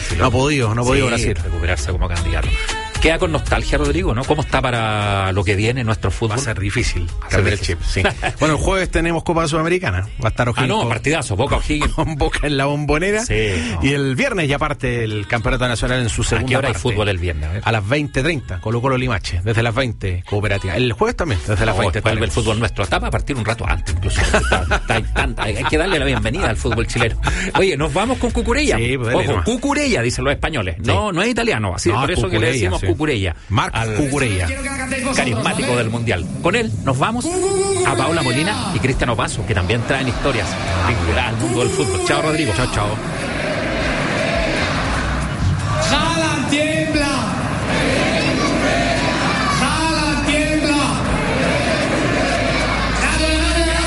difícil. No ha podido Brasil recuperarse como candidato. Queda con nostalgia, Rodrigo, ¿no? ¿Cómo está para lo que viene nuestro fútbol? Va a ser difícil cambiar el chip, sí. Bueno, el jueves tenemos Copa Sudamericana. Va a estar O'Higgins. Partidazo, Boca O'Higgins. Con Boca en la Bombonera. Sí. No. Y el viernes ya parte el Campeonato Nacional en su segunda ¿A qué hora parte? hay fútbol el viernes? A las 20:30, Colo-Colo Limache, desde las 20, Cooperativa. El jueves también, desde las 20. Vuelve el fútbol nuestro. Está para partir un rato antes, incluso. Hay que darle la bienvenida al fútbol chileno. Oye, nos vamos con Cucurella. Sí, pues ojo, Cucurella, dicen los españoles. Sí. No es italiano, así por eso que le decimos Cucurella. Marc Cucurella, carismático del Mundial. Con él nos vamos a Paola Molina y Cristiano Paso, que también traen historias vinculadas al mundo del fútbol. Chao, Rodrigo. Chao.